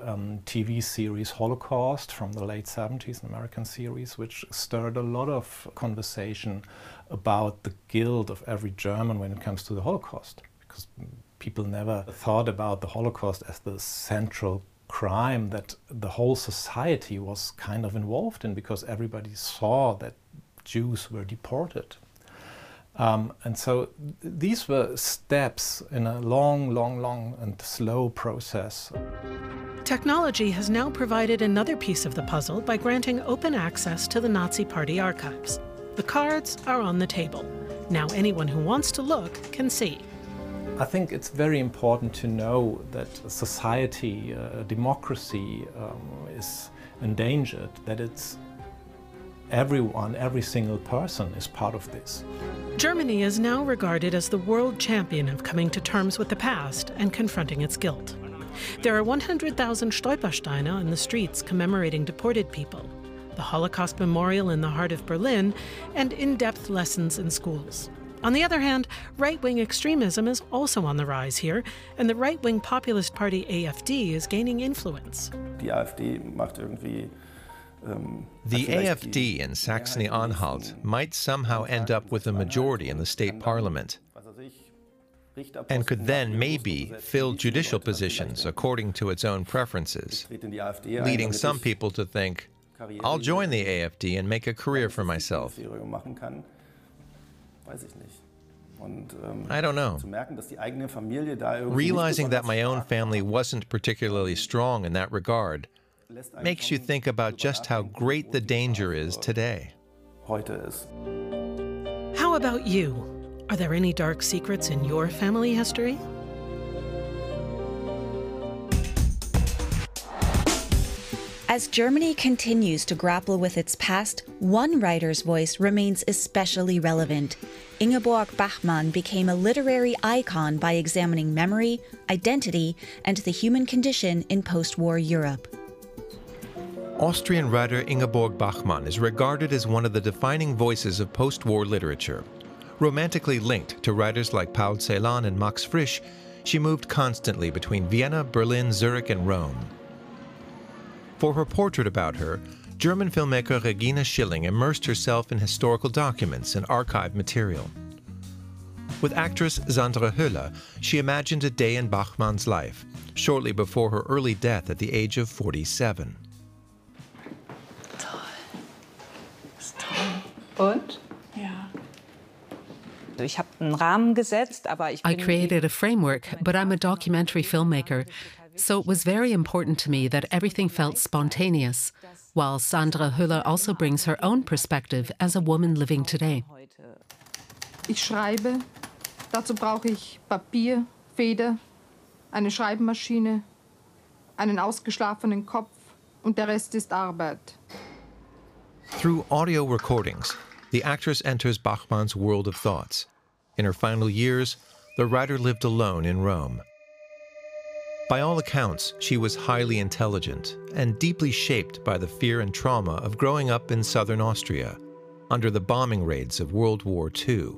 TV series Holocaust from the late 70s, an American series, which stirred a lot of conversation about the guilt of every German when it comes to the Holocaust, because people never thought about the Holocaust as the central crime that the whole society was kind of involved in, because everybody saw that Jews were deported. And so these were steps in a long and slow process. Technology has now provided another piece of the puzzle by granting open access to the Nazi Party archives. The cards are on the table. Now anyone who wants to look can see. I think it's very important to know that society, democracy is endangered, that it's everyone, every single person is part of this. Germany is now regarded as the world champion of coming to terms with the past and confronting its guilt. There are 100,000 Stolpersteine on the streets commemorating deported people, the Holocaust Memorial in the heart of Berlin, and in-depth lessons in schools. On the other hand, right-wing extremism is also on the rise here, and the right-wing populist party AfD is gaining influence. Die AfD macht irgendwie The AfD in Saxony-Anhalt might somehow end up with a majority in the state parliament, and could then maybe fill judicial positions according to its own preferences, leading some people to think, I'll join the AfD and make a career for myself. I don't know. Realizing that my own family wasn't particularly strong in that regard makes you think about just how great the danger is today. How about you? Are there any dark secrets in your family history? As Germany continues to grapple with its past, one writer's voice remains especially relevant. Ingeborg Bachmann became a literary icon by examining memory, identity, and the human condition in post-war Europe. Austrian writer Ingeborg Bachmann is regarded as one of the defining voices of post-war literature. Romantically linked to writers like Paul Celan and Max Frisch, she moved constantly between Vienna, Berlin, Zurich, and Rome. For her portrait about her, German filmmaker Regina Schilling immersed herself in historical documents and archive material. With actress Sandra Hüller, she imagined a day in Bachmann's life, shortly before her early death at the age of 47. Und? Ja. I created a framework, but I'm a documentary filmmaker, so it was very important to me that everything felt spontaneous, while Sandra Hüller also brings her own perspective as a woman living today. Ich schreibe, dazu brauche ich Papier, Feder, eine Schreibmaschine, einen ausgeschlafenen Kopf und der Rest ist Arbeit. Through audio recordings, the actress enters Bachmann's world of thoughts. In her final years, the writer lived alone in Rome. By all accounts, she was highly intelligent and deeply shaped by the fear and trauma of growing up in southern Austria under the bombing raids of World War II.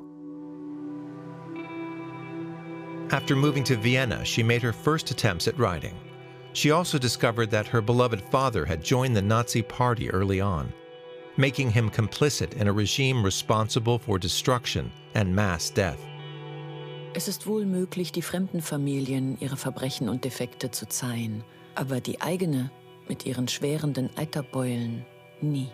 After moving to Vienna, she made her first attempts at writing. She also discovered that her beloved father had joined the Nazi Party early on, making him complicit in a regime responsible for destruction and mass death. Es ist wohl möglich, die fremden Familien ihre Verbrechen und Defekte zu zeihen, aber die eigene mit ihren schwerenden Eiterbeulen nie.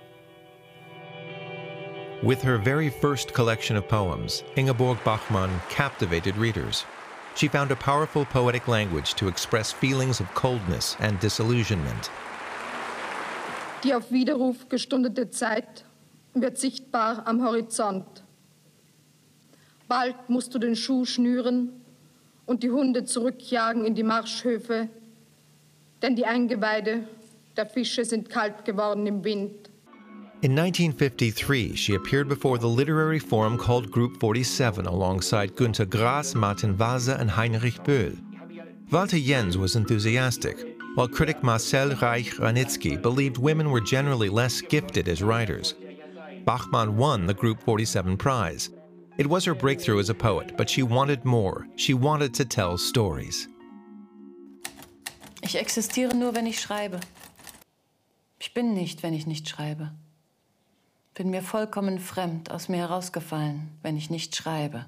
With her very first collection of poems, Ingeborg Bachmann captivated readers. She found a powerful poetic language to express feelings of coldness and disillusionment. Die auf Widerruf gestundete Zeit wird sichtbar am Horizont. Bald musst du den Schuh schnüren und die Hunde zurückjagen in die Marschhöfe, denn die Eingeweide der Fische sind kalt geworden im Wind. In 1953, she appeared before the literary forum called Group 47 alongside Günter Grass, Martin Vasa, and Heinrich Böll. Walter Jens was enthusiastic, while critic Marcel Reich-Ranitzky believed women were generally less gifted as writers. Bachmann won the Group 47 prize. It was her breakthrough as a poet, but she wanted more. She wanted to tell stories. Ich existiere nur, wenn ich schreibe. Ich bin nicht, wenn ich nicht schreibe. Bin mir vollkommen fremd, aus mir herausgefallen, wenn ich nicht schreibe.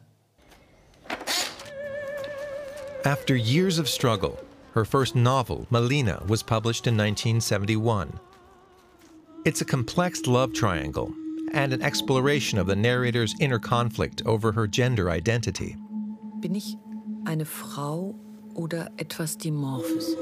After years of struggle, her first novel, Malina, was published in 1971. It's a complex love triangle and an exploration of the narrator's inner conflict over her gender identity. Bin ich eine Frau oder etwas Dimorphes?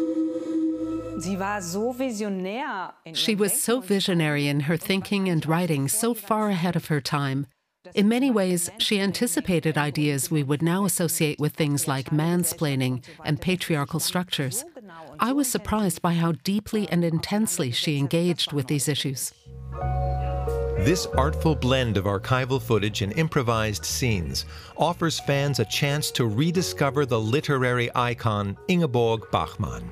She was so visionary in her thinking and writing, so far ahead of her time. In many ways, she anticipated ideas we would now associate with things like mansplaining and patriarchal structures. I was surprised by how deeply and intensely she engaged with these issues. This artful blend of archival footage and improvised scenes offers fans a chance to rediscover the literary icon Ingeborg Bachmann.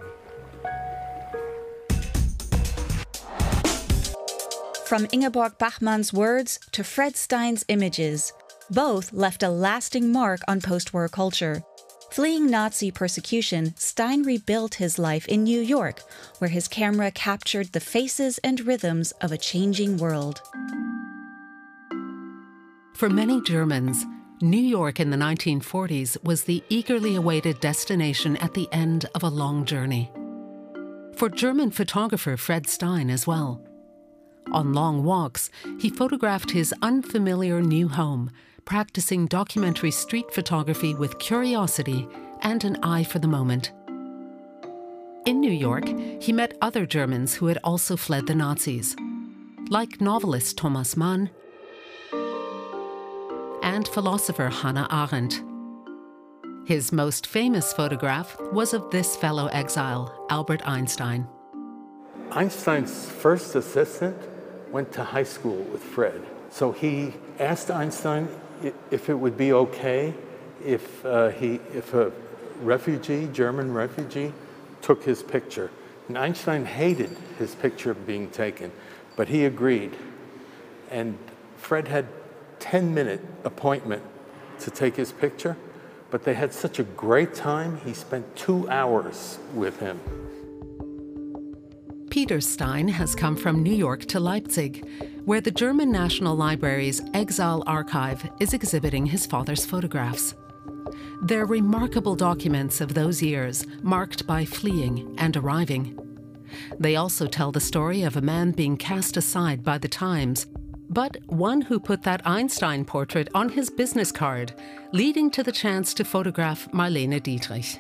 From Ingeborg Bachmann's words to Fred Stein's images, both left a lasting mark on post-war culture. Fleeing Nazi persecution, Stein rebuilt his life in New York, where his camera captured the faces and rhythms of a changing world. For many Germans, New York in the 1940s was the eagerly awaited destination at the end of a long journey. For German photographer Fred Stein as well. On long walks, he photographed his unfamiliar new home, practicing documentary street photography with curiosity and an eye for the moment. In New York, he met other Germans who had also fled the Nazis, like novelist Thomas Mann and philosopher Hannah Arendt. His most famous photograph was of this fellow exile, Albert Einstein. Einstein's first assistant went to high school with Fred. So he asked Einstein if it would be okay if a refugee, German refugee, took his picture. And Einstein hated his picture being taken, but he agreed. And Fred had a 10-minute appointment to take his picture, but they had such a great time, he spent 2 hours with him. Peter Stein has come from New York to Leipzig, where the German National Library's Exile Archive is exhibiting his father's photographs. They're remarkable documents of those years, marked by fleeing and arriving. They also tell the story of a man being cast aside by the times, but one who put that Einstein portrait on his business card, leading to the chance to photograph Marlene Dietrich.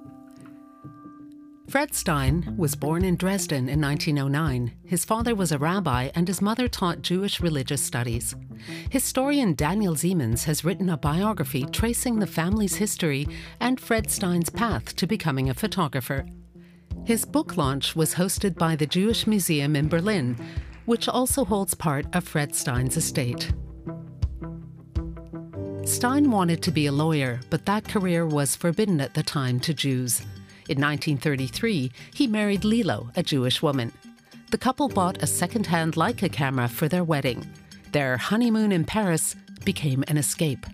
Fred Stein was born in Dresden in 1909. His father was a rabbi and his mother taught Jewish religious studies. Historian Daniel Siemens has written a biography tracing the family's history and Fred Stein's path to becoming a photographer. His book launch was hosted by the Jewish Museum in Berlin, which also holds part of Fred Stein's estate. Stein wanted to be a lawyer, but that career was forbidden at the time to Jews. In 1933, he married Lilo, a Jewish woman. The couple bought a second-hand Leica camera for their wedding. Their honeymoon in Paris became an escape.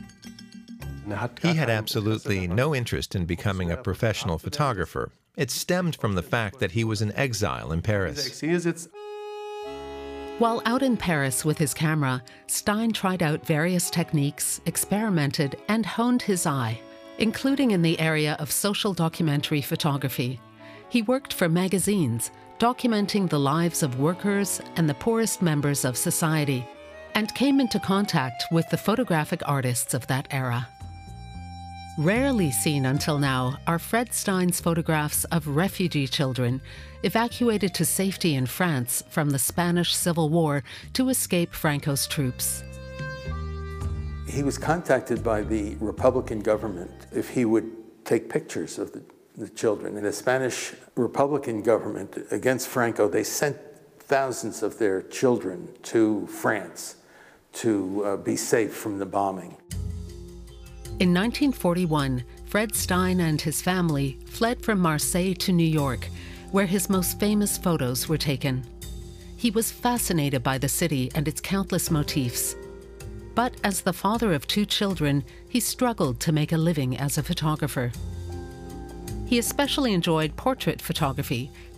He had absolutely no interest in becoming a professional photographer. It stemmed from the fact that he was in exile in Paris. While out in Paris with his camera, Stein tried out various techniques, experimented, and honed his eye, including in the area of social documentary photography. He worked for magazines, documenting the lives of workers and the poorest members of society, and came into contact with the photographic artists of that era. Rarely seen until now are Fred Stein's photographs of refugee children evacuated to safety in France from the Spanish Civil War to escape Franco's troops. He was contacted by the Republican government if he would take pictures of the children. And the Spanish Republican government, against Franco, they sent thousands of their children to France to be safe from the bombing. In 1941, Fred Stein and his family fled from Marseille to New York, where his most famous photos were taken. He was fascinated by the city and its countless motifs. But as the father of 2 children, he struggled to make a living as a photographer. He especially enjoyed portrait photography,